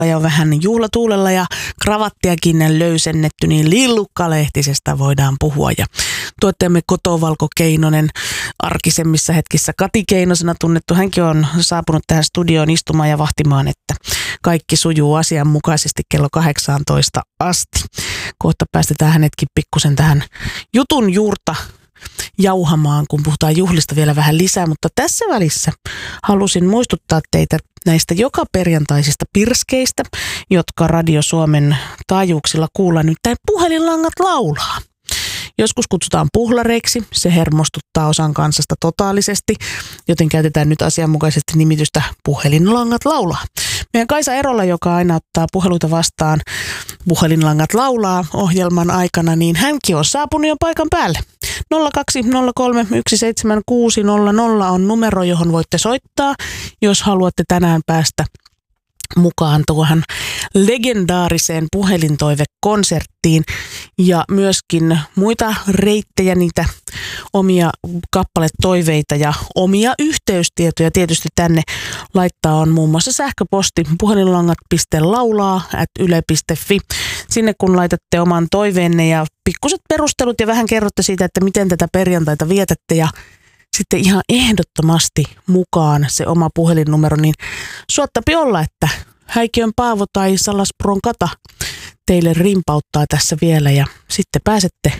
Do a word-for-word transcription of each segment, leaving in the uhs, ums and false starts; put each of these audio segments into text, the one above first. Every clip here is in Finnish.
jo vähän juhlatuulella ja kravattiakin löysennetty, niin Lillukka-lehtisestä voidaan puhua. Ja tuottajamme Kotovalko Keinonen, arkisemmissa hetkissä Kati Keinosena tunnettu, hänkin on saapunut tähän studioon istumaan ja vahtimaan, että kaikki sujuu asianmukaisesti kello kahdeksantoista asti. Kohta päästetään hänetkin pikkusen tähän jutun juurta jauhamaan, kun puhutaan juhlista vielä vähän lisää, mutta tässä välissä halusin muistuttaa teitä näistä joka perjantaisista pirskeistä, jotka Radio Suomen taajuuksilla kuullaan, nyt puhelinlangat laulaa. Joskus kutsutaan puhlareiksi, se hermostuttaa osan kansasta totaalisesti, joten käytetään nyt asianmukaisesti nimitystä puhelinlangat laulaa. Meidän Kaisa Erola, joka aina ottaa puheluita vastaan puhelinlangat laulaa ohjelman aikana, niin hänkin on saapunut jo paikan päälle. nolla kaksi nolla kolme yksi seitsemän kuusi nolla nolla on numero, johon voitte soittaa, jos haluatte tänään päästä mukaan tuohon legendaariseen puhelintoivekonserttiin ja myöskin muita reittejä, niitä omia kappaletoiveita ja omia yhteystietoja tietysti tänne laittaa on muun muassa sähköposti puhelinlangat piste laulaa ät yle piste fi. Sinne kun laitatte oman toiveenne ja pikkuset perustelut ja vähän kerrotte siitä, että miten tätä perjantaita vietätte ja sitten ihan ehdottomasti mukaan se oma puhelinnumero, niin suottapi olla, että Häikiön Paavo tai Salaspuron Kata teille rimpauttaa tässä vielä ja sitten pääsette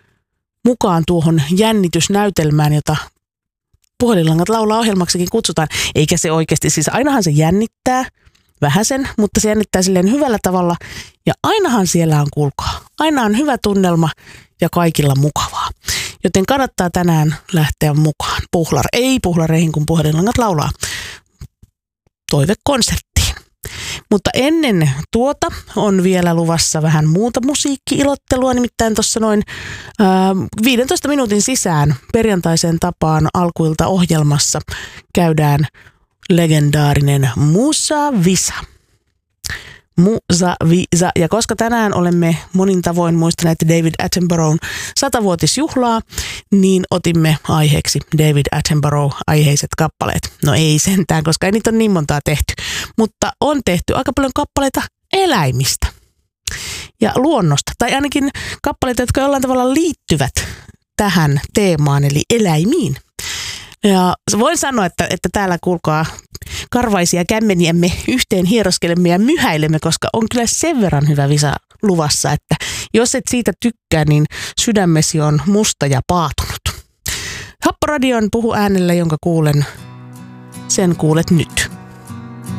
mukaan tuohon jännitysnäytelmään, jota puhelinlangat laulaa ohjelmaksikin kutsutaan. Eikä se oikeasti, siis ainahan se jännittää vähäsen, mutta se jännittää silleen hyvällä tavalla ja ainahan siellä on, kuulkaa, aina on hyvä tunnelma ja kaikilla mukavaa. Joten kannattaa tänään lähteä mukaan. Puhlar, ei puhlareihin, kun puhelinlangat laulaa toivekonserttiin. Mutta ennen tuota on vielä luvassa vähän muuta musiikki-ilottelua, nimittäin tuossa noin äh, viidentoista minuutin sisään perjantaiseen tapaan alkuilta ohjelmassa käydään legendaarinen Musa Visa. Musa Visa. Ja koska tänään olemme monin tavoin muistaneet David Attenboroughn satavuotisjuhlaa, niin otimme aiheeksi David Attenborough-aiheiset kappaleet. No ei sentään, koska ei niitä ole niin montaa tehty, mutta on tehty aika paljon kappaleita eläimistä ja luonnosta, tai ainakin kappaleita, jotka jollain tavalla liittyvät tähän teemaan, eli eläimiin. Ja voin sanoa, että, että täällä kuulkaa karvaisia kämmeniämme yhteen hieroskelemme ja myhäilemme, koska on kyllä sen verran hyvä visa luvassa, että jos et siitä tykkää, niin sydämesi on musta ja paatunut. Happoradion puhu äänellä, jonka kuulen, sen kuulet nyt.